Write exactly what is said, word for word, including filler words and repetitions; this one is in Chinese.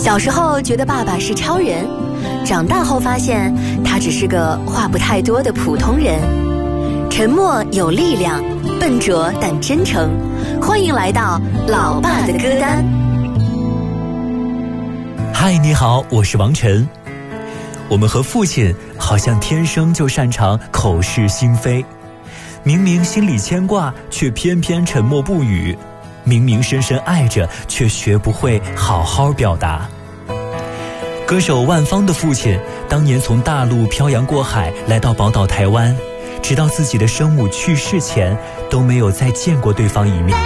小时候觉得爸爸是超人，长大后发现他只是个话不太多的普通人。沉默有力量，笨拙但真诚。欢迎来到老爸的歌单。 嗨，你好，我是王晨。我们和父亲好像天生就擅长口是心非，明明心里牵挂，却偏偏沉默不语；明明深深爱着，却学不会好好表达。歌手万芳的父亲当年从大陆漂洋过海来到宝岛台湾，直到自己的生母去世前都没有再见过对方一面。